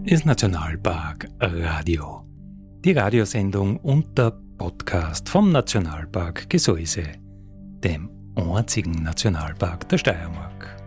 ist Nationalpark Radio. Die Radiosendung und der Podcast vom Nationalpark Gesäuse, dem einzigen Nationalpark der Steiermark.